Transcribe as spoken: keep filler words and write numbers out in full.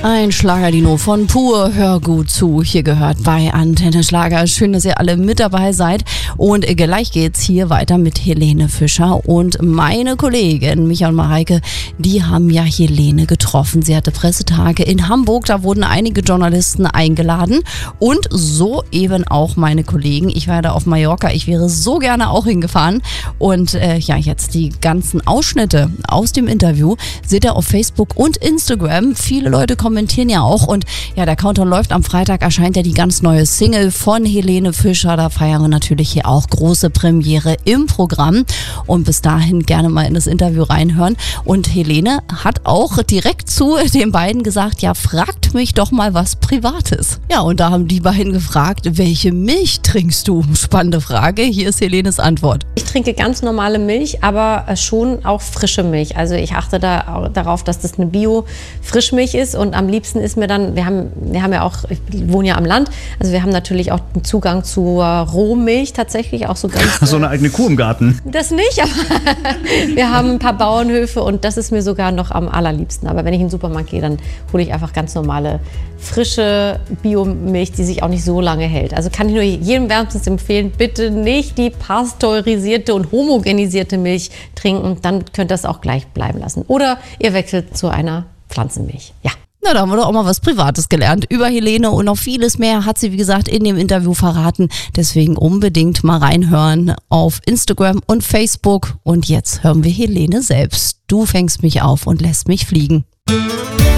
Ein Schlagerdino von Pur, hör gut zu, hier gehört bei Antenne Schlager. Schön, dass ihr alle mit dabei seid und gleich geht's hier weiter mit Helene Fischer und meine Kollegin Micha und Mareike, die haben ja Helene getroffen. Sie hatte Pressetage in Hamburg, da wurden einige Journalisten eingeladen und so eben auch meine Kollegen. Ich war da auf Mallorca, ich wäre so gerne auch hingefahren und äh, ja, jetzt die ganzen Ausschnitte aus dem Interview seht ihr auf Facebook und Instagram. Viele Leute kommentieren ja auch und ja, der Countdown läuft. Am Freitag erscheint ja die ganz neue Single von Helene Fischer. Da feiern wir natürlich hier auch große Premiere im Programm und bis dahin gerne mal in das Interview reinhören. Und Helene hat auch direkt zu den beiden gesagt, ja, fragt mich doch mal was Privates. Ja, und da haben die beiden gefragt, welche Milch trinkst du? Spannende Frage. Hier ist Helenes Antwort. Ich trinke ganz normale Milch, aber schon auch frische Milch. Also ich achte da darauf, dass das eine Bio-Frischmilch ist und am liebsten ist mir dann, wir haben, wir haben ja auch, ich wohne ja am Land, also wir haben natürlich auch einen Zugang zur Rohmilch tatsächlich, auch so ganz... So eine eigene Kuh im Garten? Das nicht, aber wir haben ein paar Bauernhöfe und das ist mir sogar noch am allerliebsten. Aber wenn ich in den Supermarkt gehe, dann hole ich einfach ganz normale, frische Biomilch, die sich auch nicht so lange hält. Also kann ich nur jedem wärmstens empfehlen, bitte nicht die pasteurisierte und homogenisierte Milch trinken, dann könnt ihr das auch gleich bleiben lassen. Oder ihr wechselt zu einer Pflanzenmilch, ja. Na, da haben wir doch auch mal was Privates gelernt über Helene und noch vieles mehr hat sie, wie gesagt, in dem Interview verraten. Deswegen unbedingt mal reinhören auf Instagram und Facebook. Und jetzt hören wir Helene selbst. Du fängst mich auf und lässt mich fliegen.